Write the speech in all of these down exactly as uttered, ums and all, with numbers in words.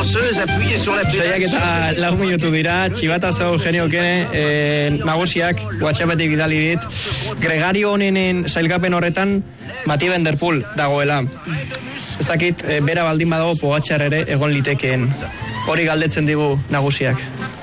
danseuse, appuyez sur la pédale. Zaiak eta lau minutu dira, txibata zau Eugenio eh, nagusiak WhatsAppetik bidali dit. Gregario honenen sailkapen horretan Mati Van Der Poel dagoela. Ezakit, eh, bera baldin badago Pogačar ere egon litekeen. Hori galdetzen digu nagusiak.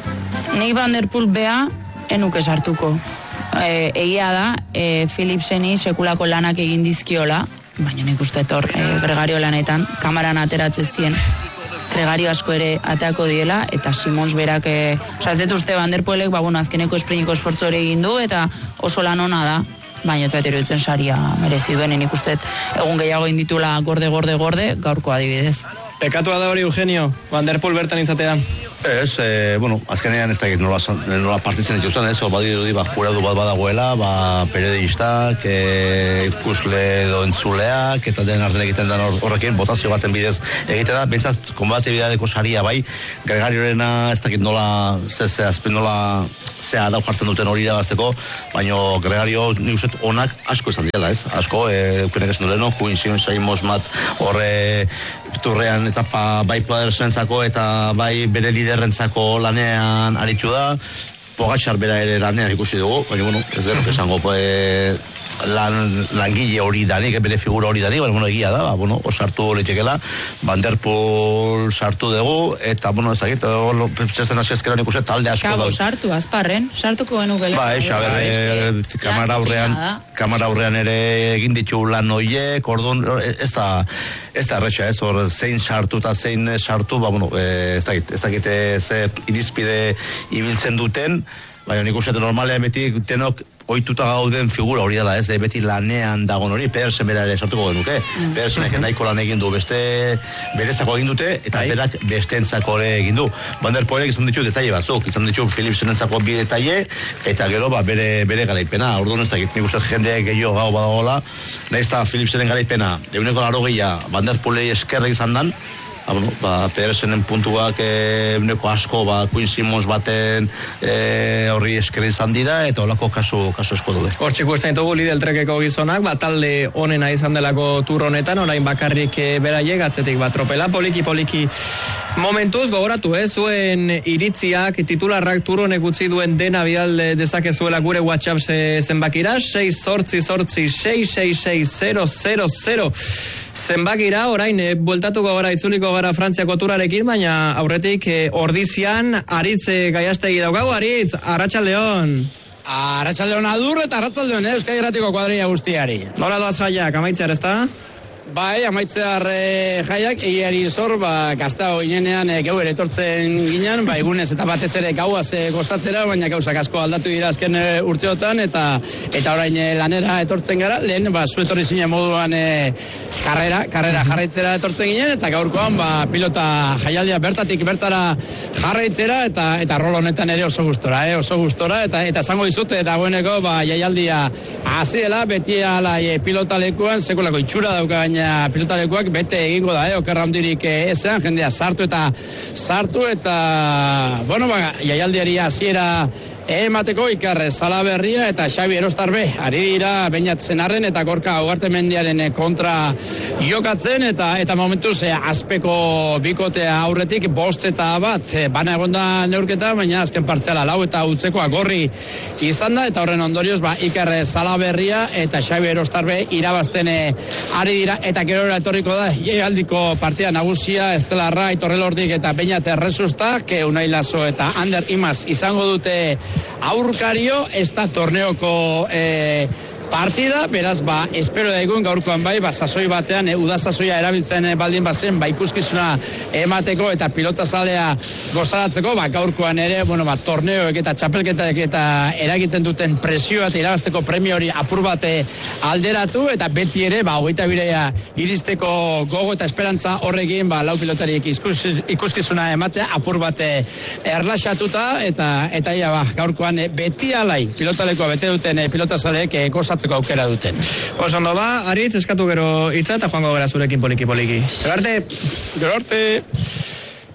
Nik Van Der Poel bea enuke sartuko. E, egia da, e, Philipseni sekulako lanak egin dizkiola, baina nik uste etor e, Gregario lanetan, kamaran ateratzeztien, Gregario asko ere ateako diela, eta Simons berak, e, oza, ez dut uste Van Der Poelek, ba, bueno, azkeneko espriniko esfortzu ere egin du, eta oso lan ona da, baina ez iruditzen saria merezi duen, nik uste egun gehiago inditula gorde, gorde, gorde, gaurko adibidez. Pekatua da hori, Eugenio, Van Der Poel bertan izatea. Ez, eh, bueno, azkenean ez da nola, nola partitzen dituzten, ez, badirudi, ba, juradu bat badagoela, ba, periodistak, e, ikusle edo entzuleak, eta den arden egiten den horrekin, botazio baten bidez egiten da, bentsat, konbatibidadeko saria bai, Gregariorena ez dakit nola, ze, ze, azpen nola, zea dau jartzen duten hori irabazteko, baina Gregario, nik uste, onak asko izan dela, ez, asko, e, ukenek esan duen, Juin Saimos mat horre, turrean etapa bai Podersentzako eta bai bere liderrentzako lanean aritu da. Pogačar bera ere lanean ikusi dugu, baina bueno, ez dut esango e, lan, langile hori danik, bere figura hori danik, baina bueno, egia da, ba, bueno, sartu horitekela, Van Der Poel sartu dugu, eta bueno, ez dakit, txesten askezkeran ikusi talde asko da. Kago sartu, azparren, sartuko genukela. Ba, eix, a ber, e, kamara aurrean, kamara aurrean ere egin ditu lan horiek, orduan, ez da, ez da erretxa, ez, hor, zein sartu eta zein sartu, ba, bueno, e, ez dakit, ez dakit, ze irizpide ibiltzen duten, baina nik uste normalean beti tenok ohituta gauden figura hori dela, ez, de beti lanean dagon hori, Pedersen bera ere sartuko genuke. Mm. Pedersenek nahiko lan egin du, beste berezako egin dute, eta berak besteentzako ere egin du. Van Der Poelek izan ditu detaile batzuk, izan ditu Philipsenentzako bi detaile, eta gero ba, bere, bere garaipena. Orduan ez dakit, nik uste jendeak gehiago gau badagoela, nahiz eta Philipsenen garaipena, eguneko laro gehiago, Van Der Poelei eskerre izan dan, Ah, bueno, ba, Pedersenen puntuak eguneko eh, asko, ba, Quinn Simmons baten eh, horri esker izan dira, eta holako kasu, kasu esko dude. Hortxe ikusten ditugu Lidl Trekeko gizonak, ba, talde onena izan delako tur honetan, orain bakarrik e, beraiek atzetik bat tropela, poliki poliki momentuz, gogoratu, eh, zuen iritziak, titularrak tur honek utzi duen dena bidal dezakezuela gure WhatsApp zenbakira, sei zortzi zortzi sei sei sei zero zero zero zenbakira, orain, e, bueltatuko gara, itzuliko gara Frantziako turarekin, baina aurretik e, ordizian Aritz e, Gaiastegi daukagu. Aritz, Arratsaldeon. Arratsaldeon adur eta arratsaldeon, eh, Euskadi Irratiko kuadrilla guztiari. Nola doaz jaiak, amaitzear, ezta? Bai, amaitzear e, jaiak, egiari zor, ba, gaztao ginenean e, gau ere etortzen ginen, ba, egunez eta batez ere gauaz e, gozatzera, baina gauzak asko aldatu dira azken e, urteotan, eta eta orain e, lanera etortzen gara, lehen, ba, zu etorri zinen moduan e, karrera, karrera jarraitzera etortzen ginen, eta gaurkoan, ba, pilota jaialdia bertatik bertara jarraitzera, eta eta rol honetan ere oso gustora, eh, oso gustora, eta eta esango dizute, eta dagoeneko, ba, jaialdia hasi dela, beti ala e, pilotalekuan, sekulako itxura dauka, baina pilotalekuak bete egingo da, eh, okerra handirik eh, ezean, jendea sartu eta sartu eta, bueno, ba, jaialdiari hasiera emateko Iker Salaberria eta Xabi Erostarbe ari dira Beñat Zenarren eta Gorka Ugartemendiaren kontra jokatzen, eta eta momentuz eh, azpeko bikotea aurretik bost eta bat eh, bana egonda neurketa, baina azken partziala lau eta utzekoa gorri izan da, eta horren ondorioz ba, Iker Salaberria eta Xabi Erostarbe irabazten eh, ari dira, eta gero etorriko da jaialdiko partida nagusia Estelarra, Itorrelordik eta Beñat Erresustak, Unai Laso eta Ander Imaz izango dute aurkario, ez da torneoko eh, partida, beraz, ba, espero da egun gaurkoan bai, ba, sasoi batean, e, udasasoia erabiltzen e, baldin bazen, ba, ikuskizuna emateko eta pilotazalea gozaratzeko, ba, gaurkoan ere, bueno, ba, torneoek eta txapelketak eta eragiten duten presioa eta irabazteko premio hori apur bate alderatu, eta beti ere, ba, hogeita birea iristeko gogo eta esperantza horrekin, ba, lau pilotariek ikuskiz, ikuskizuna ematea apur bate erlaxatuta, eta, eta ia, ba, gaurkoan e, beti alai, pilotalekoa bete duten e, pilotazaleek e, gozatzeko aukera duten. Oso ondo ba, Aritz, eskatu gero hitza eta joango gara zurekin poliki poliki. Gero arte! Gero arte!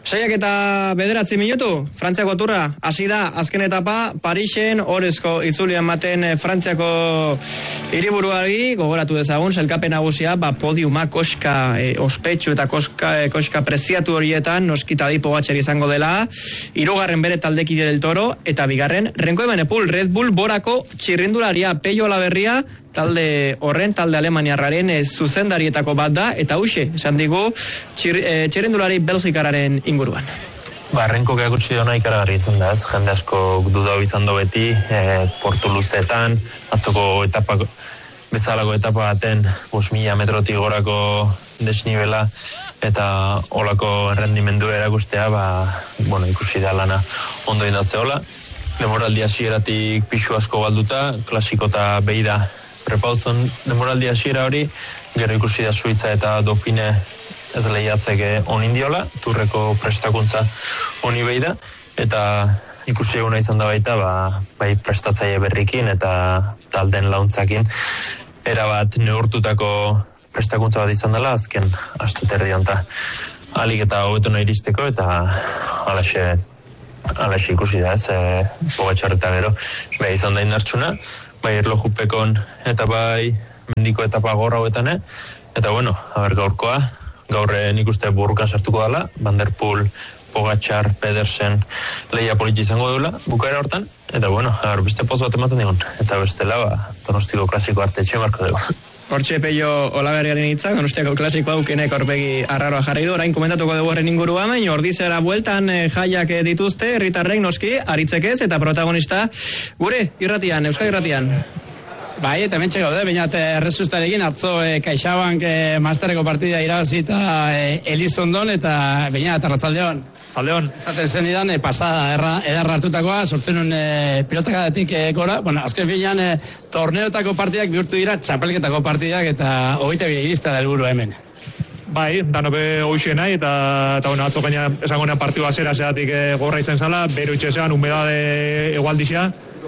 Seiak eta bederatzi minutu, Frantziako turra, hasi da, azken etapa, Parisen, orezko itzulian maten Frantziako hiriburuari, gogoratu dezagun, selkapen nagusia, ba, podiuma, koska, e, ospetsu eta koska, e, koska preziatu horietan, noskita di Pogačar izango dela, hirugarren bere taldekide del Toro, eta bigarren, Renko Ebenepul, Red Bull borako txirrindularia, Peio Olaberria, talde horren, talde alemaniarraren e, zuzendarietako bat da, eta huxe, esan digu, txir, e, txirrindulari belgikararen inguruan. Ba, Renkok erakutsi dona ikaragarri izan da, ez? Jende asko dudau izan do beti, e, portu luzetan, atzoko etapa, bezalako etapa baten, bos mila metrotik gorako desnibela, eta olako errendimendu erakustea, ba, bueno, ikusi da lana ondo indatzeola. Demoraldi hasieratik pixu asko galduta, klasiko eta behi da prepauzon demoraldi hasiera hori, gero ikusi da Suitza eta Dauphine ez lehiatzeke onindiola, turreko prestakuntza honi behi da, eta ikusi eguna izan da baita, ba, bai prestatzaile berrikin eta talden launtzakin, erabat neurtutako prestakuntza bat izan dela, azken astuterdi honta alik eta hobetona iristeko, eta alaxe alaxe ikusi da, ez, e, Pogačar eta gero, bai izan da indartsuna, bai erlojupekon eta bai mendiko etapa gorra hauetan, eta bueno, haber gaurkoa, gaur nik uste burrukan sartuko dela, Van der Poel, Pogačar, Pedersen, lehia politi izango dula, bukaera hortan, eta bueno, haber beste poz bat ematen digun, eta bestela, ba, Donostiko klasiko arte etxe marko dugu. Hortxe Peio Olaberriaren hitzak, Donostiako klasiko aukenek aurpegi arraroa jarri du, orain komentatuko dugu horren ingurua, baina ordizera bueltan e, jaiak dituzte, herritarrek noski, aritzekez eta protagonista gure irratian, Euskadi irratian. Bai, eta mentxe gaude, baina erresustarekin hartzo e, Kaixabank e, masterreko partida irabazi eta e, Elizondon, eta baina eta ratzaldeon. Zaldeon. Zaten zen idan, e, pasada erra, edarra hartutakoa, sortzen nun e, pilotakadetik e, gora. Bueno, azken finean, e, torneotako partidak bihurtu dira txapelketako partidak, eta hogeita bide irista da helburu hemen. Bai, danope hoxe nahi, eta, eta bueno, atzo gaina esango nean partiu azera zeatik e, gorra izan zala, bero itxezean, humedade egualdixea,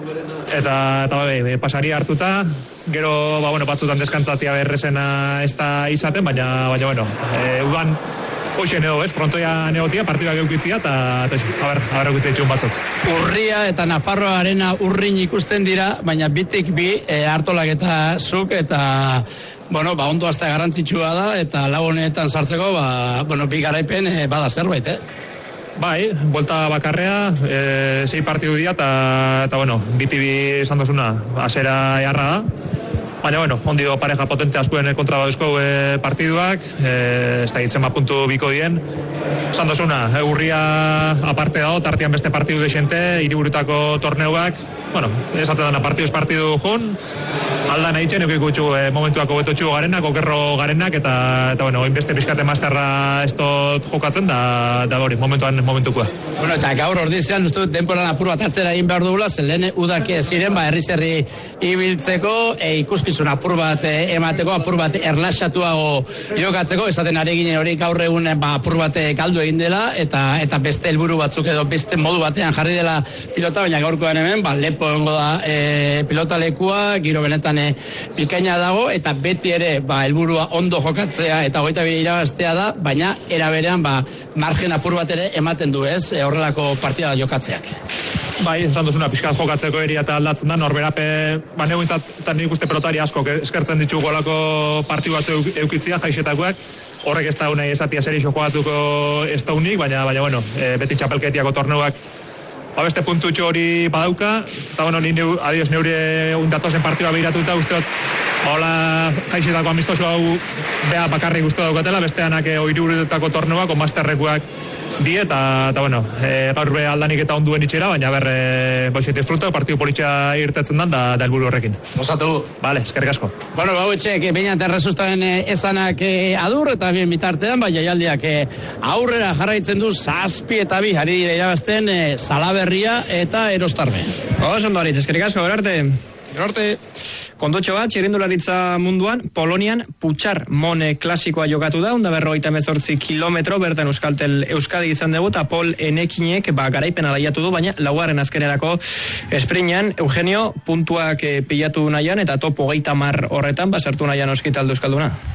eta, eta bai, pasaria hartuta, gero, ba, bueno, batzutan deskantzatzia berrezena ez da izaten, baina, baina, bueno, e, udan, hoxe neo, ez, frontoia neotia, partidua geukitzia, eta, eta, haber, haber eukitzea itxun batzuk. Urria eta Nafarroa arena urrin ikusten dira, baina bitik bi, e, hartolak eta zuk, eta, bueno, ba, ondo hasta garrantzitsua da, eta lau honetan sartzeko, ba, bueno, bi garaipen e, bada zerbait, eh? Bai, vuelta bakarrea, e, sei partidu dira, eta, eta bueno, biti bi esan dozuna, azera jarra da. Baina, bueno, ondido pareja potente askuen kontra baduzko e, partiduak, e, ez da hitzen puntu biko dien. Esan dozuna, e, urria aparte dago, tartian beste partidu desente, hiriburutako torneuak, bueno, esate dana partiduz partidu jun, aldan eitzen, eukik gutxu e, momentuako beto txugo garenak, okerro garenak, eta, eta bueno, inbeste pizkate masterra ez dut jokatzen, da, da hori, momentuan momentukoa. Bueno, eta gaur ordizean, uste dut, denporan apur bat atzera egin behar dugula, zen lehen udak ziren, ba, herri-zerri ibiltzeko, e, ikuskizun apur bat e, emateko, apur bat erlaxatuago jokatzeko, esaten ari ginen hori gaur egun ba, apur bat galdu egin dela, eta eta beste helburu batzuk edo beste modu batean jarri dela pilota, baina gaurkoan hemen, ba, lepo egongo da e, pilota lekua, giro benetan e, bikaina dago, eta beti ere, ba, helburua ondo jokatzea, eta hogeita bi irabaztea da, baina era berean, ba, margen apur bat ere ematen du ez, e, horrelako partida jokatzeak. Bai, esan duzuna, pixkat jokatzeko eri eta aldatzen da, norberape, ba, neugintzat, eta nik uste pelotari asko eskertzen ditu golako partiu batzu eukitzia, jaixetakoak, horrek ez da unai esatia zer iso jogatuko ez da unik, baina, baina, bueno, e, beti txapelketiako torneuak, ba, beste puntutxo hori badauka, eta, bueno, ni neu, adios, neure undatozen partidua behiratuta, usteot, ba, hola, jaixetako amistoso hau, beha bakarrik uste daukatela, besteanak e, oirurutako torneuak, o masterrekuak, die, eta, eta bueno, e, gaur be aldanik eta onduen itxera, baina ber, e, boixet disfruta, partidu politxea irtetzen dan, da, da helburu horrekin. Osatu. Vale, eskerrik asko. Bueno, bau etxek, bainat erresustaren esanak e, adur, eta bien bitartean, bai jaialdiak e, aurrera jarraitzen du, zazpi eta bi, ari dira irabazten, e, Salaberria eta Erostarbe. Oso ondo aritz, eskerrik asko, gero arte. Gero arte. Kondotxo bat, txirrindularitza munduan, Polonian Puchar Mone klasikoa jokatu da, onda berrogeita hemezortzi kilometro, bertan Euskaltel Euskadi izan dugu, eta Pol Enekinek ba, garaipena lehiatu du, baina laugarren azkenerako esprinean, Eugenio puntuak e, pilatu nahian, eta topo hogeita hamar horretan, basartu nahian oskitaldu Euskalduna.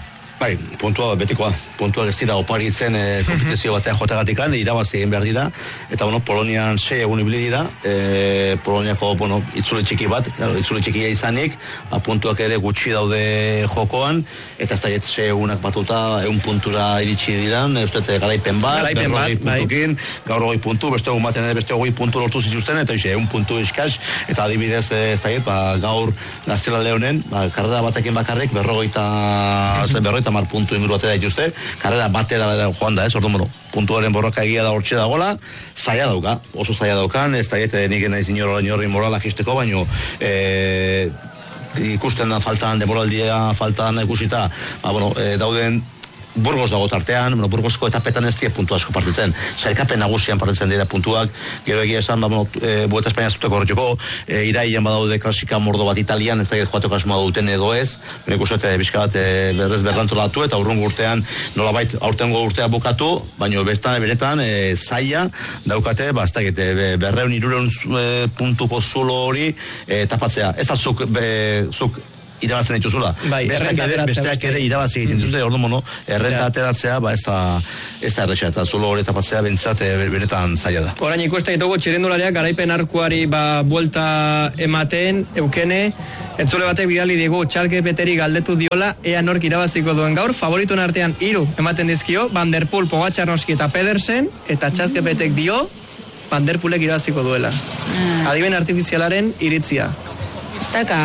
Bai, puntua betikoa, puntua ez dira oparitzen e, kompetizio batean jotagatikan, irabazi egin behar dira, eta bueno, Polonian sei egun ibili dira, e, Poloniako, bueno, itzule txiki bat, claro, itzule txikia izanik, ba, puntuak ere gutxi daude jokoan, eta ez da sei egunak batuta, egun puntura iritsi dira, ez dut garaipen bat, garaipen bat, puntukin, gaur hogei puntu, beste egun baten ere beste hogei puntu lortu zituzten, eta ixe, egun puntu eskaz, eta adibidez, ez da ba, gaur Gaztela Leonen, ba, karrera batekin bakarrik, berrogeita, berrogeita mar puntu inguru batera dituzte, karrera batera joan da, ez, orduan, bueno, puntuaren borroka egia da hortxe dagoela, zaila dauka, oso zaila daukan, ez da nik nahi zinor horri morala jisteko, baino, e, ikusten da faltan, demoraldia faltan ikusita, ba, bueno, e, dauden Burgos dago tartean, bueno, Burgosko etapetan ez dira puntu asko partitzen. Sailkapen nagusian partitzen dira puntuak, gero egia esan, ba, bueno, e, Bueta Espainia zuteko horretxoko, e, iraian badaude klasika mordo bat Italian, ez da joateko asmoa duten edo ez, nik uste eta bizka bat e, berrez berrantolatu, eta urrungo urtean nolabait aurtengo urtea bukatu, baina bestan, beretan, e, zaila daukate, ba, ez da, e, berreun irureun e, puntuko zulo hori e, tapatzea. Ez da zuk, be, zuk irabazten dituzula. Bai, besteak, besteak ere irabazi egiten dituzte, mm-hmm. ordu mono, errenta ja. ateratzea, ba, ez da, ez da errexea, eta zulo hori tapatzea bentsat benetan zaila da. Orain ikusten ditugu txirrendulariak garaipen arkuari ba, buelta ematen, eukene, entzule batek bidali digu, txalke beteri galdetu diola, ea nork irabaziko duen gaur, favorituen artean hiru ematen dizkio, Van der Poel, Pogačar noski eta Pedersen, eta txalke betek dio, Van der Poelek irabaziko duela. Mm. Adimen artifizialaren iritzia. Zaka...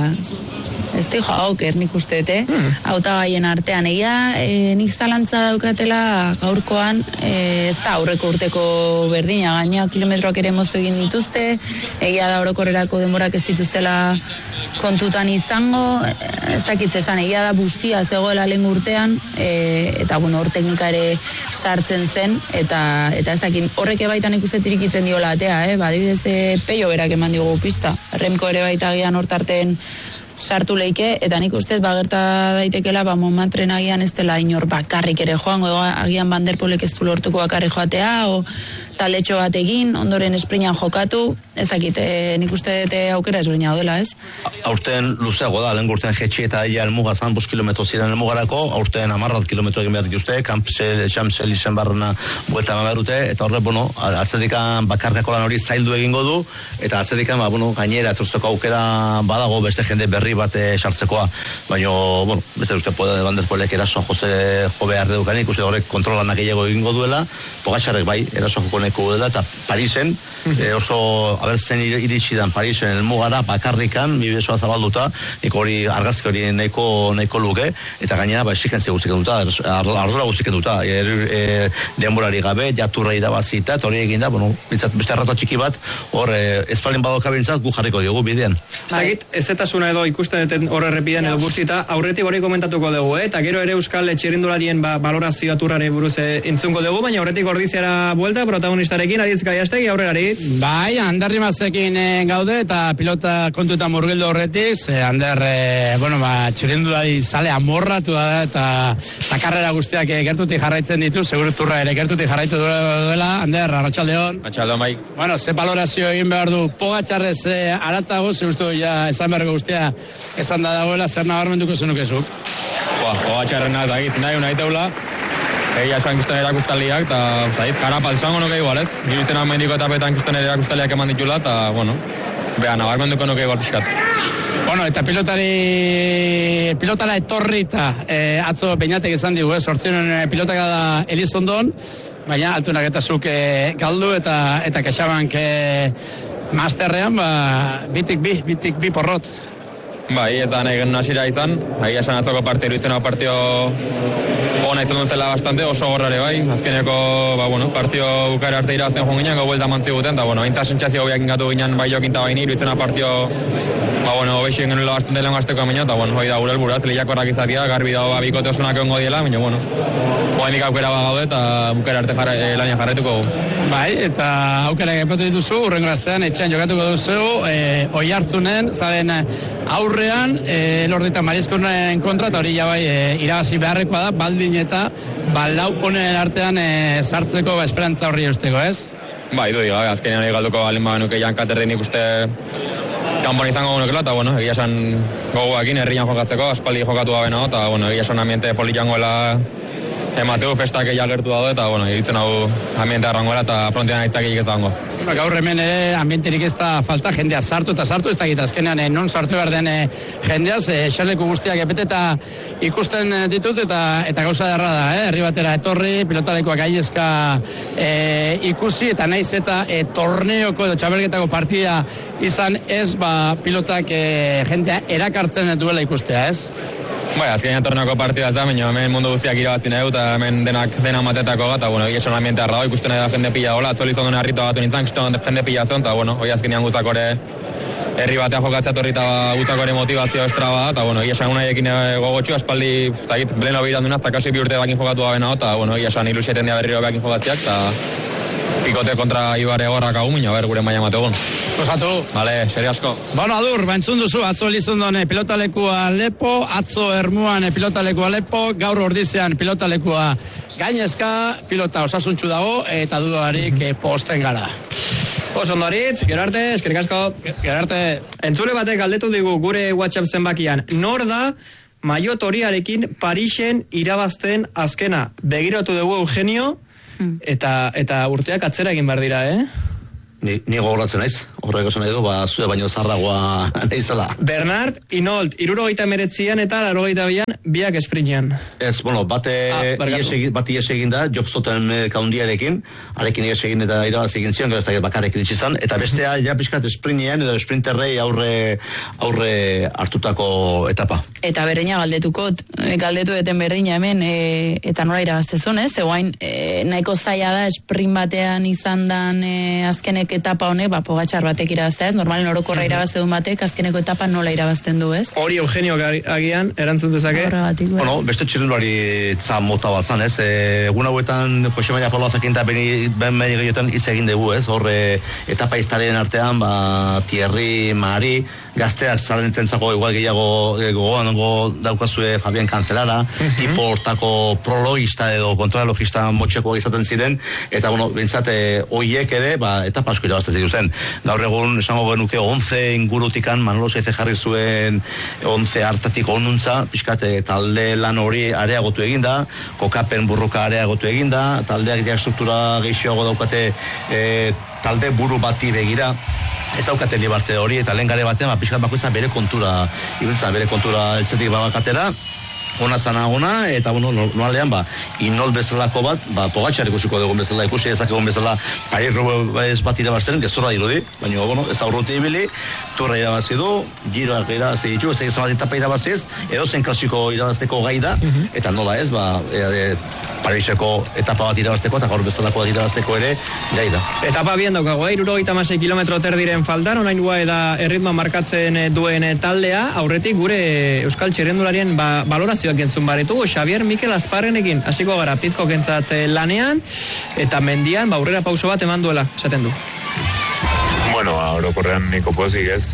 Ez da jo auker nik ustete, hmm. hautagaien artean egia, e, nik zalantza daukatela gaurkoan, e, ez da aurreko urteko berdina, gaina kilometroak ere moztu egin dituzte, egia da orokorrerako denborak ez dituztela kontutan izango, ez dakitz esan, egia da bustia zegoela lehen urtean, e, eta bueno, hor teknika ere sartzen zen, eta, eta ez dakit, horrek ebaitan ikusten irikitzen diola atea, eh? Ba, adibidez, Peio berak eman digu pista, Remko ere baita gian hortarten sartu leike, eta nik ustez bagerta daitekela, ba, momentren agian ez dela inor bakarrik ere joan, o, agian Van der Poelek ez du lortuko bakarrik joatea, o taldetxo bat egin, ondoren esprinan jokatu, ez dakit, e, nik uste dute aukera ezberdina dela, ez? Aurten luzeago da, lehen gurten jetxi eta ia elmuga zan, bos kilometro ziren elmugarako, aurten amarrat kilometro egin behar dituzte, Kampsel, Xamsel, izen barrena buelta ema berute, eta horre, bueno, atzedikan bakarkako lan hori zaildu egingo du, eta atzedikan, ba, bueno, gainera, etortzeko aukera badago beste jende berri bat sartzekoa, baina, bueno, beste uste Van der Poelek eraso jose jo behar dedukan, ikuste horrek kontrolanak gehiago egingo duela, Pogačarrek bai, eraso joko neko dela, eta Parisen, e, oso abertzen iritsi dan Parisen elmugara, bakarrikan, mi besoa zabalduta, niko hori argazki hori nahiko, nahiko luke, eta gainera, ba, esikentzia guztiken duta, ardura guztiken duta, e, e, denborari gabe, jaturra irabazita, eta hori eginda, bueno, bintzat, beste arrato txiki bat, hor, e, espalin badoka bintzat, gu jarriko diogu bidean. Zagit, ezetasuna edo ikusten deten hor errepidean edo guztita, aurretik hori komentatuko dugu, eh? Eta gero ere Euskal txirrindularien ba, valorazioa turrari buruz entzungo dugu, baina aurretik ordiziara buelta, protagonistarekin, Aritz Gaiastegi, aurrerari. Bai, Ander Rimazekin e, gaude, eta pilota kontuta murgildu horretiz, e, Ander, e, bueno, ba, txirrindulari sale amorratu da, eta, eta karrera guztiak e, gertutik jarraitzen ditu, seguru turra ere gertutik jarraitu duela, Ander, arratsaldeon. Arratsaldeon, bai. Bueno, ze valorazio egin behar du Pogačarrez e, aratago, ze uste ja esan beharko guztia esan da dagoela, zer nabarmenduko zenukezuk? Ba, Pogačarrena da egiten nahi, nahi teula. Egia esan kiston erakustaliak, eta zait, karapal izango nuke igual, ez? Giritzen amendiko etapetan kiston erakustaliak eman ditula, eta, bueno, beha, nabarmenduko nuke igual pixkat. Bueno, eta pilotari, pilotara etorri eta e, atzo beinatek esan digu, eh? Sortzionen pilotaka da Elizondon, baina altunak eta zuk e, galdu, eta, eta Kexabank e, masterrean, ba, bitik bi, bitik bi porrot. Bai, ez da nahi genuen hasira izan, egia esan atzoko partio iruditzen hau partio ona izan zela bastante, oso gorrare bai, azkeneko, ba, bueno, partio bukaera arte irazten joan ginen, gau buelta mantzi guten, eta, bueno, aintza sentzazio hobiak ingatu ginen bai jokin eta baini, iruditzen hau partio, ba, bueno, hobeixi genuen bastante lehen gazteko amino, eta, bueno, hoi da gure elburaz, lehiakorrak izatia, garbi dago, ba, bikote osonak egongo diela, baina, bueno, joanik aukera bagaude, eta bukaera arte jarra, eh, lania jarraituko gu. Bai, eta aukera gepatu dituzu, urrengo astean, etxean jokatuko duzu, e, oi hartzunen, zaren aurrean, e, lorditan Marizkonen kontra, eta hori jabai e, irabazi beharrekoa da, baldin eta balau honen artean e, sartzeko ba, esperantza horri eusteko, ez? Bai, du diga, azkenean egalduko balen bagenuke jankaterri nik uste kanpon izango gunekela, eta bueno, egia esan gogoakin herrian jokatzeko, aspaldi jokatu gabe nago, eta bueno, egia esan ambiente politangoela emateu, festak egia gertu dago, eta bueno, iritzen hau ambiente arrangoela, eta frontean aitzak egik ez dago. Bueno, gaur hemen ere ambienterik ez da falta, jendea sartu eta sartu, ez da gita azkenean non sartu behar den jendeaz, eserleku guztiak epete eta ikusten ditut, eta eta gauza derra da, eh? Herri batera etorri, pilotalekoak gainezka e, ikusi, eta naiz eta e, torneoko edo txabelketako partida izan ez, ba, pilotak e, jendea erakartzen duela ikustea, ez? Bai, azkenean torneoko partida ez da, baina hemen mundu guztiak irabazi nahi, eta hemen denak dena matetako eta bueno, egia ambiente arra da, ikusten nahi da jende pila gola, atzoli zonden harritu batu nintzen, kiston jende pila zon, eta bueno, hoi azkenean guztakore herri batean jokatzea torri eta guztakore motivazio estra bat, eta bueno, egia esan unaiekin gogotxu, aspaldi, ez da git, bleno behirandunaz, eta kasi bi urte bakin jokatu gabena, eta bueno, egia esan ilusieten dia berriro bakin jokatziak, eta pikote kontra Ibar egorrak agun, minio, ber, gure maia mategun. Osatu. Vale, seri asko. Bueno, adur, bantzun duzu, atzo Lizondon pilotalekua Lepo, atzo Ermuan pilotalekua Lepo, gaur Ordizean pilotalekua gainezka, pilota osasuntxu dago, eta dudarik mm-hmm. posten gara. Oso ondoritz, gero arte, eskerrik asko. Gero arte. Entzule batek galdetu digu gure WhatsApp zenbakian. Nor da Maillot horiarekin Parisen irabazten azkena? Begiratu dugu Eugenio, Eta, eta urteak atzera egin behar dira, eh? Ni, ni gogoratzen naiz, horrek esan nahi du, ba, zue baino zarragoa naizela. Bernard, Inolt, irurogeita meretzian eta larogeita bian, biak esprinean. Ez, bueno, bate ah, ies egin, bat ies egin da, Jobstoten kaundiarekin, arekin ies egin eta irabaz egin zion, gero ez da bakarrekin itxizan, eta bestea, ja pixkat esprinean, edo esprinterrei aurre, aurre hartutako etapa. Eta berdina galdetuko, galdetu eten berdina hemen, e, eta nola irabaztezun, ez? Egoain, e, nahiko zaila da, sprint batean izan dan e, azkenek etapa honek, ba, Pogačar batek irabaztea, ez? Normalen orokorra irabazte duen batek, azkeneko etapa nola irabazten du, ez? Hori Eugenio agian, erantzun dezake? Horregatik, bueno, beste txirrendulari tza mota bat zan, ez? Egun hauetan, Jose Maria Pablo Azakin eta ben mehi gehiotan hitz egin dugu, ez? Horre etapa iztaren artean, ba, Thierry, Mari, gazteak zalententzako igual gehiago gogoan daukazue Fabian Cancelara, uh-huh. tipo hortako prologista edo kontralogista motxekoak izaten ziren, eta bueno, bintzate hoiek ere, ba, etapa asko irabazten zituzen. Gaur egun, esango genuke, onze ingurutikan, Manolo Saize jarri zuen onze hartatik onuntza, pixkate talde lan hori areagotu eginda, kokapen burruka areagotu eginda, taldeak ja struktura gehiago daukate e, talde buru bati begira, ez daukate libarte hori, eta lehen gare batean, ba, pixkat bakoitza bere kontura, ibiltzen bere kontura eltzetik babakatera, ona zana ona, eta bueno, normalean, ba, Inolt bezalako bat, ba, Pogačar ikusiko dugun bezala, ikusi ezakegun bezala, Paris-Roubaix bat irabazten, gezurra dirudi, baina, bueno, ez da urruti ibili, turra irabazi du, giroak irabazi ditu, ez da izan bat etapa irabaziz, edo zen klasiko irabazteko gai da, eta nola ez, ba, e, e, Pariseko etapa bat irabazteko, eta gaur bezalako bat irabazteko ere, gai da. Etapa bien daukago, eh? irurogeita hamasei kilometro terdiren faltan, orain gua eda erritmoa markatzen duen taldea, aurretik gure Euskal Txirrendularien ba, balorazioak entzun baretugu, Xavier Mikel Azparrenekin, hasiko gara Pizko kentzat lanean, eta mendian, ba, aurrera pauso bat eman duela, esaten du. Bueno, orokorrean niko pozik ez,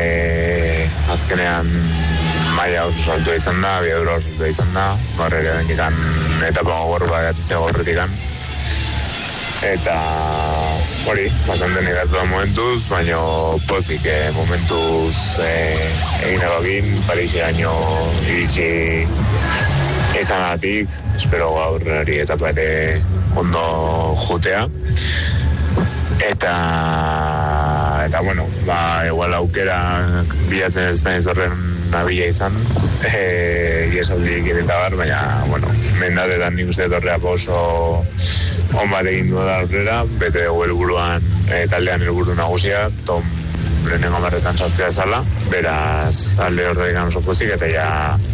e, azkenean maila oso saltua izan da, abiadura oso saltua izan da, gaur ere bendikan etapa gogor bat atzea gorretikan. Eta hori, bastante negatu da momentuz, baina pozik eh, momentuz eh, egin egin, Pariseraino iritsi izanatik, espero gaur hori etapa ere ondo jotea. Eta, eta bueno, ba, igual aukera bilatzen ez nahiz horren nabila izan, e, iesaldik irenta bar, baina, bueno, mendatetan nik uste torrea oso on bat egin du da aurrera, bete dugu helburuan e, taldean helburu nagusia, Tom lehenengo marretan sartzea zala, beraz alde horrekan oso pozik, eta ja,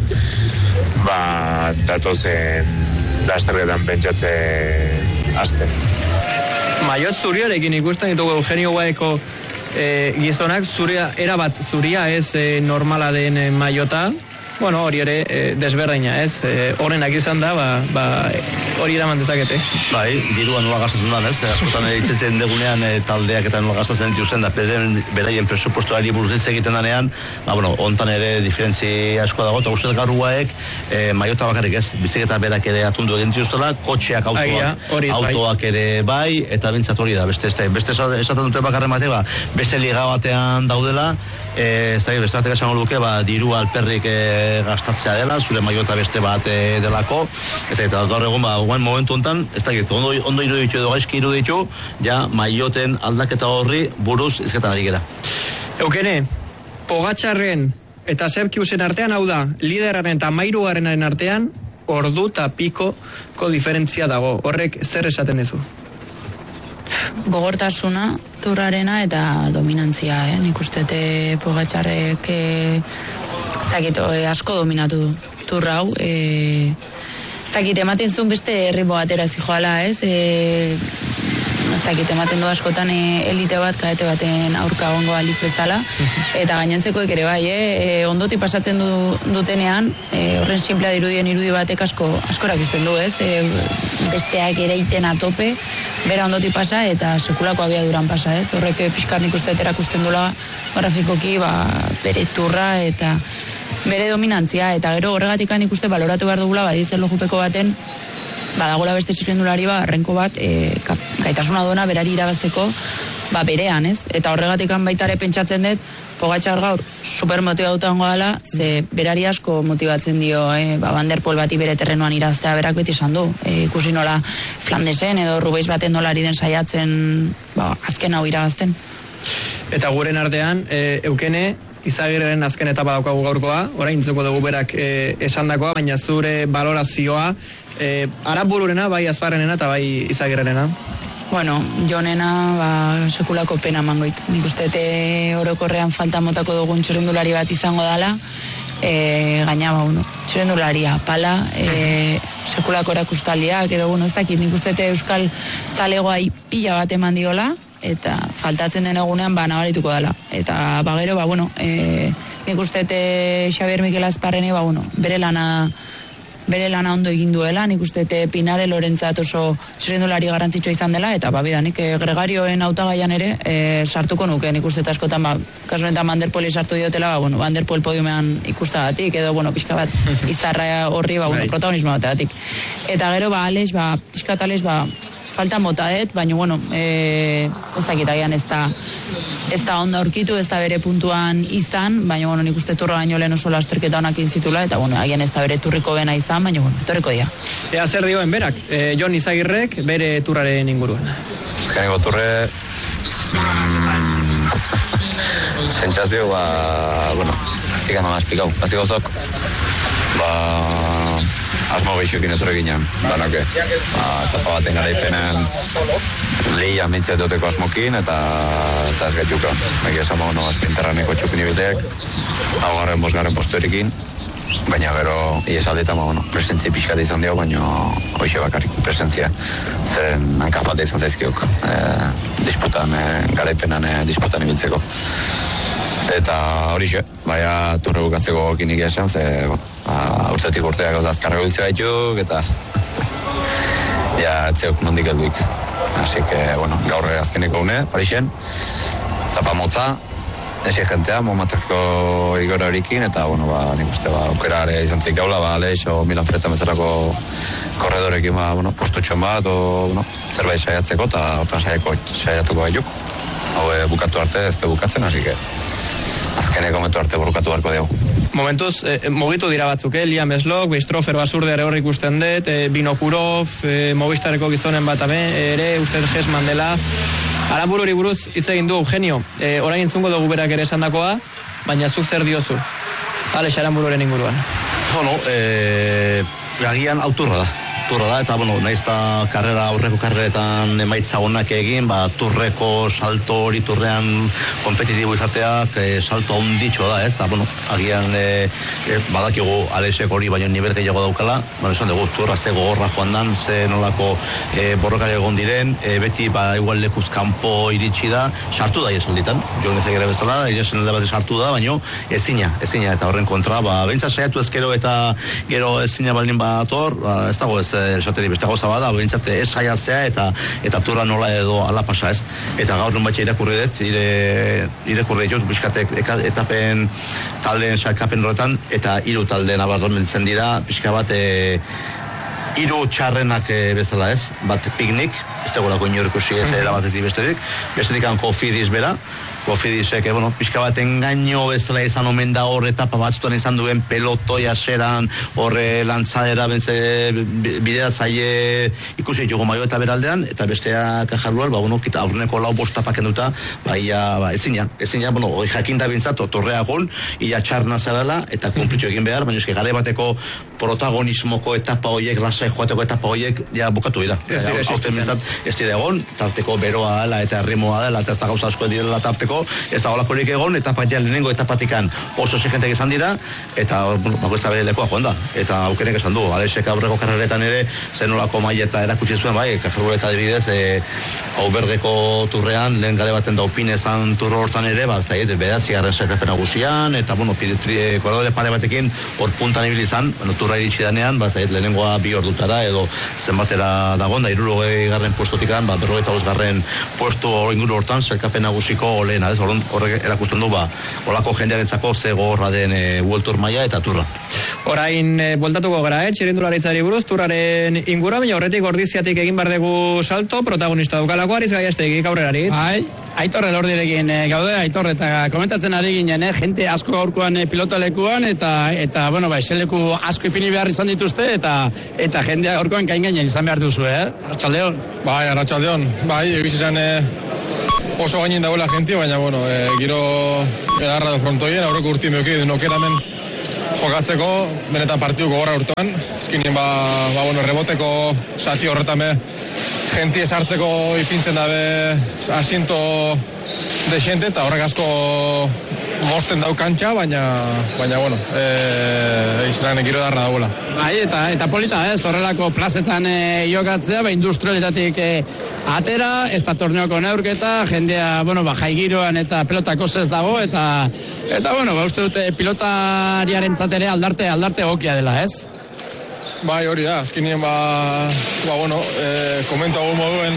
ba, datozen lasterretan pentsatze hasten. Maiot zuriarekin ikusten ditugu Eugenio Guaeko e, gizonak, zuria, erabat zuria ez e, normala den e, maiota, bueno, hori ere e, desberdina ez, e, horrenak izan da, ba, ba, hori eraman dezakete. Bai, dirua nola gastatzen da, ez? Askotan editzen degunean e, taldeak eta nola gastatzen dituzten da, beren, beraien presupuestoari buruz hitz egiten danean, ba, bueno, hontan ere diferentzi asko dago, eta guztiet gaur guaek e, maiota bakarrik ez, biziketa berak ere atundu egin dituztela, kotxeak autoak, Agia, autoak ere bai, eta bintzat hori da, beste, beste esaten dute bakarren bate, ba, beste liga batean daudela, e, ez da, beste batek esango luke, ba, diru alperrik e, gastatzea dela, zure maiota beste bat e, delako, ez da, eta gaur egun, ba, guen momentu honetan, ez da, ondo, ondo iruditu edo gaizki iruditu, ja, maioten aldaketa horri buruz izketan ari gera. Eukene, Pogatxarren eta Zepkiusen artean, hau da, lideraren eta mairugarrenaren artean, ordu eta pikoko diferentzia dago. Horrek zer esaten duzu? Gogortasuna, turrarena eta dominantzia, eh? Nik uste Pogatxarrek eh, ez dakit, eh, asko dominatu turra hau, eh, ez dakit, ematen zuen beste herribo batera zijoala, ez? Eh, ez dakit, ematen du askotan e, elite bat, kadete baten aurka gongo alitz bezala, eta gainentzekoek ere bai, eh? E, ondoti pasatzen du, dutenean, e, horren simplea dirudien irudi batek asko, askorak ikusten du, ez? E, besteak ere iten atope, bera ondoti pasa eta sekulako abiaduran pasa, ez? Horrek pixkat nik uste erakusten dula grafikoki, ba, bere turra eta bere dominantzia, eta gero horregatik nik uste baloratu behar dugula, badizte lojupeko baten, badagola beste txirrendulari ba, arrenko bat, e, kap, gaitasuna duena berari irabazteko, ba, berean, ez? Eta horregatik baitare pentsatzen dut, Pogatxar gaur super motibatuta hongo dela, ze berari asko motibatzen dio, eh? Ba, Van der Poel bati bere terrenoan iraztea berak beti esan du. E, ikusi nola Flandesen edo Rubeiz baten dolari den saiatzen, ba, azken hau irabazten. Eta guren artean, e, Eukene, Izagirren azken etapa daukagu gaurkoa, orain intzuko dugu berak e, esandakoa, baina zure balorazioa, e, Arabururena, bai Azparrenena eta bai Izagirrena. Bueno, jonena, ba, sekulako pena mangoit. Nik uste te orokorrean falta motako dugun txirrendulari bat izango dala, e, gaina, ba, uno, txirrendularia, pala, e, sekulako erakustaldiak, edo, bueno, ez dakit, nik uste te euskal zalegoa pila bat eman diola, eta faltatzen den egunean ba nabarituko dela. Eta ba gero ba bueno, eh nik uste te Xabier Mikel Azparrene ba bueno, bere lana bere lana ondo egin duela, nik uste te Pinare Lorentzat oso txirrendulari garrantzitsua izan dela, eta ba bidanik e, Gregarioen hautagaian ere e, sartuko nuke, nik uste askotan ba kasu honetan Van der Poel sartu diotela, ba bueno, Van der Poel podiumean ikustagatik edo bueno, pixka bat izarra horri ba bueno, protagonismo bategatik. Eta gero ba Alex, ba pixka Alex ba falta motaet, baina, bueno, e, ez dakit agian ez da, ez da ondo aurkitu, ez da bere puntuan izan, baina, bueno, nik uste turra baino lehen oso lasterketa honak inzitula, eta, bueno, agian ez da bere turriko bena izan, baina, bueno, etorriko dia. Ea zer dioen berak, e, Jon Izagirrek bere turraren inguruan. Ezkaneko turre, mm, sentsazio, ba, bueno, txikan hona esplikau, azti gauzok, ba, asmo gehixokin etorre ginen, danake. Ba, etapa baten garaipenen lehia mintzat duteko asmokin, eta, eta ez gaitxuka. Egia esan no, azpinterraneko txupini bitek, hau garren bosgarren postuerikin, baina gero iesaldetan, ba, bueno, presentzi pixkat izan dio, baina hoxe bakarrik presentzia. Zeren hankafate izan zaizkiok, e, disputan, e, garaipenan e, disputan ibiltzeko. Eta hori xe, baina turre bukatzeko kinik esan, ze ba, urtetik urteak azkarra biltzea dituk, eta ja, etzeok nondik helduik. Así que, bueno, gaur azkeneko une, hori xen, tapa motza, esi jentea, momateko igora horikin, eta, bueno, ba, nik uste, ba, aukerare izan zik gaula, ba, Aleix o Milan Fretan bezalako korredorekin, ba, bueno, postutxon bat, o, bueno, zerbait saiatzeko, eta hortan saiako, saiatuko gaituk. Hau e, bukatu arte ez te bukatzen, hasi que azkeneko momentu arte burukatu beharko dugu. Momentuz, eh, mugitu dira batzuk, eh? Liam Slok, Beistrofer Basurde ere horrik ikusten dut, eh, Binokurov, eh, Movistareko gizonen bat ame, ere, Uster Gesman dela. Arabururi buruz hitz egin du, Eugenio, eh, orain entzungo dugu berak ere esandakoa, baina zuk zer diozu? Alex Arabururen inguruan. Bueno, eh, agian auturra da. Turra da, eta, bueno, nahiz da karrera, aurreko karreretan emaitza onak egin, ba, turreko salto hori turrean kompetitibo izateak, e, salto onditxo da, ez? Da, bueno, agian e, e, badakigu Alexek hori baino nivel gehiago daukala, bueno, esan dugu, turra ze gogorra joan dan, ze nolako e, borrokak egon diren, e, beti, ba, igual lekuz kanpo iritsi da, sartu da iesalditan, jo nezagera bezala, iresen alde bat sartu da, baino ezina, ezina, eta horren kontra, ba, behintzat saiatu ezkero eta gero ezina baldin bat hor, ba, ez dago ez esateri beste gauza bada, behintzat ez saiatzea eta eta turra nola edo ala pasa, ez? Eta gaur nun batxe irakurri dut, ire, irakurri dut, bizkatek etapen taldeen salkapen horretan, eta hiru taldeen abarromentzen dira, pixka bat, e, hiru txarrenak e, bezala, ez? Bat piknik, ez dagoelako inorikusi ez erabatetik bestetik, bestetik hanko Fidiz bera, Kofidizek, bueno, pixka bat engaino bezala izan omen da hor etapa batzutan izan duen pelotoia seran, horre lantzadera bentze bideratzaile ikusi ditugu maio eta beraldean, eta bestea kajarrual, ba, bueno, kita aurreneko lau bostapak enduta, ba, ia, ba, ezina, ezina, bueno, hori jakinda bintzat, torrea gon, ia txarna zarala, eta kumplitu egin behar, baina eski gare bateko protagonismoko etapa horiek, lasai joateko etapa horiek, ja bukatu dira. Ez dira existitzen. Ez dira egon, tarteko beroa dela eta errimoa dela, eta ez da gauza asko direla tarteko, ez da olakorik egon, etapa ja lehenengo etapatikan oso exigentek izan dira, eta bueno, bakoitza bere lekoa joan da, eta aukenek esan du, Alexek aurreko karreretan ere, zenolako maileta erakutsi zuen, bai, kaferboleta adibidez, e, Aubergeko turrean, lehen gare baten daupin ezan turro hortan ere, ba, eta bedatzi garren sailkapen nagusian, eta bueno, korodore pare batekin, hor puntan ibili izan, bueno, turra iritsi danean, ba, eta lehenengoa bi ordutara, edo zenbatera dagoen, da hirurogei garren puestotikan, ba, berrogeita bost garren puesto inguru hortan, sailkapen nagusiko lehena, ez, horrek erakusten du, ba, olako jendearentzako ze gogorra den e, World Tour maila eta turra. Orain, e, bueltatuko gara, eh, txirindularitzari buruz, turraren ingura, baina horretik ordiziatik egin behar dugu salto, protagonista dukalako, Aritz Gaiastegik aurreraritz. Bai, Aitor Elordirekin e, gaude, Aitor, eta komentatzen ari ginen, eh, jente asko gaurkoan e, pilotalekuan, eta, eta bueno, ba, eseleku asko ipini behar izan dituzte, eta eta jendea gaurkoan gain gainen izan behar duzu, eh? Arratsaldeon. Bai, arratsaldeon. Bai, egiz izan e, oso gainin dagoela gente, baina, bueno, e, giro edarra do frontoien, aurreko urti meuki nokeramen jokatzeko, benetan partidu gogorra urtuan. Ezkinen, ba, ba, bueno, reboteko sati horretame gente esartzeko ipintzen dabe asiento de xente, eta horrek asko mosten dau kantxa, baina, baina, bueno, e, izan giro edarra dagoela. Bai, eta, eta polita, ez, horrelako plazetan e, jokatzea, ba, industrialetatik e, atera, ez da torneoko neurketa, jendea, bueno, ba, jaigiroan eta pelotako ez dago, eta, eta, bueno, ba, uste dute pilotariaren zatere aldarte, aldarte gokia dela, ez? Bai, hori da, azkenien, ba, ba, bueno, e, komento hau moduen,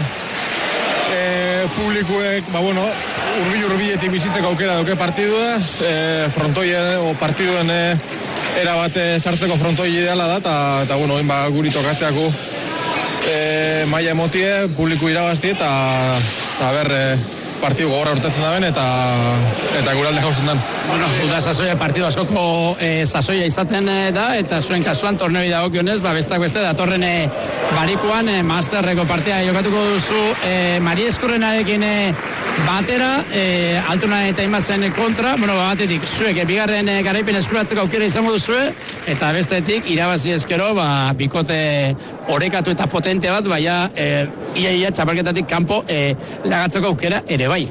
e, publikuek, ba, bueno, urbil-urbiletik bizitzeko aukera duke partidua, e, frontoien, o partiduen, e, erabate sartzeko frontoi ideala da, eta, eta bueno, ba, guri tokatzeako e, maila emotie, publiku irabazti, eta, eta ber, e, partidu gogorra urtetzen da ben, eta, eta guralde jauzen den. Bueno, uda sasoia partidu askoko e, sasoia izaten e, da, eta zuen kasuan torneoi dagokionez, ba, bestak beste, datorren e, barikuan, e, masterreko partia jokatuko duzu, e, Mari Eskurrenarekin e, batera, e, Altuna eta Imazen kontra, bueno, ba, batetik, zuek, e, bigarren e, garaipen eskuratzeko aukera izango duzue, eta bestetik, irabazi eskero, ba, bikote orekatu eta potente bat, baina, e, ia-ia txapelketatik kanpo e, lagatzeko aukera ere bai.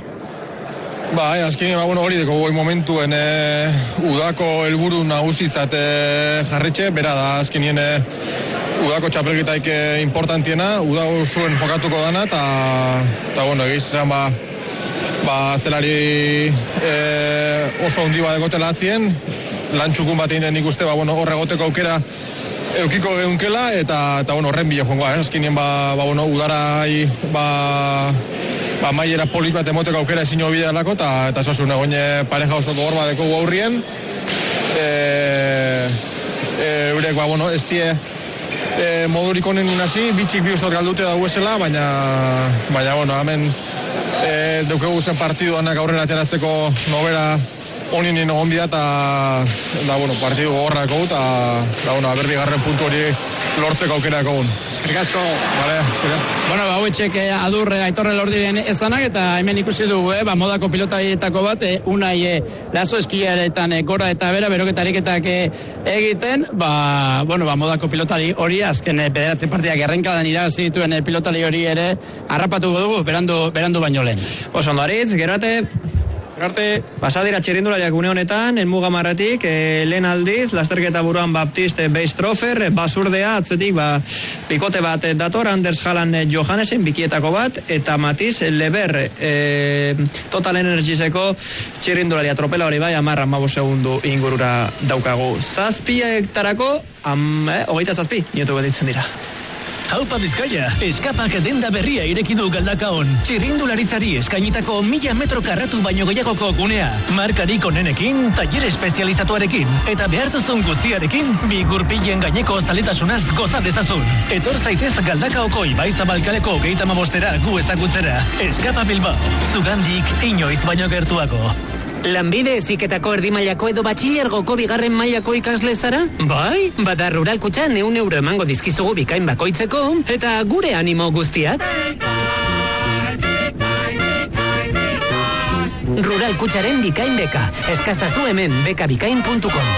Bai, azkenean, ba, bueno, hori deko goi momentuen e, udako helburu nagusitzat e, jarritxe, bera da azkenean e, udako txapelketaik e, importantiena, uda zuen jokatuko dana, eta, eta bueno, egizan, ba, ba, zelari e, oso hundi bat egotela atzien, lan txukun bat egin den ikuste, ba, bueno, horre egoteko aukera eukiko geunkela, eta, eta bueno, horren bile joangoa, eh? Azkenean, ba, ba, bueno, udarai, ba, ba, maiera polit bat emoteko aukera ezin hobidea lako, eta, eta zasun egoine pareja oso gogor bat deko gaurrien, e, e, eurek, ba, bueno, ez die e, modurik honen inasi, bitxik bi ustot galdute dago esela, baina, baina, bueno, hemen e, deukegu zen partiduanak aurrera ateratzeko nobera honin egon bida, eta da, bueno, partidu gogorrako, eta da, bueno, aberbi garren puntu hori lortzeko aukera egon. Eskerrik asko. Vale, eskerrik. Bueno, ba, hauetxek adur Aitor Elordiren esanak, eta hemen ikusi dugu, eh, ba, modako pilotaietako bat, eh, unai eh, lazo eskiaretan eh, gora eta bera, beroketarik eh, egiten, ba, bueno, ba, modako pilotari hori, azken eh, bederatzi partidak errenkadan irabazi dituen eh, pilotari hori ere, harrapatuko dugu, berandu, berandu baino lehen. Oso ondo, Aritz, gero arte. Arte. Pasadira txirindulariak une honetan, enmuga marratik, e, lehen aldiz, lasterketa buruan Baptiste Beistrofer, basurdea, atzetik, ba, pikote bat dator, Anders Jalan Johannesen, bikietako bat, eta Matiz Leber, e, Total Energieseko txirindularia tropela hori bai, amarra mabo segundu ingurura daukagu. Zazpi hektarako, am, eh, hogeita zazpi, niotu betitzen dira. Haupa Bizkaia, eskapak denda berria ireki du Galdakaon. Txirrindularitzari eskainitako mila metro karratu baino gehiagoko gunea. Markarik onenekin, taller espezializatuarekin, eta behar duzun guztiarekin, bi gurpilen gaineko zaletasunaz goza dezazun. Etor zaitez Galdakaoko Ibai Zabalkaleko geita mabostera gu ezagutzera. Eskapa Bilbao, zugandik inoiz baino gertuako. Lanbide heziketako erdi mailako edo batxilergoko bigarren mailako ikasle zara? Bai, bada Rural Kutxa neun euro emango dizkizugu bikain bakoitzeko, eta gure animo guztiak. Rural Kutxaren bikain beka. Eskazazu hemen bekabikain puntu com.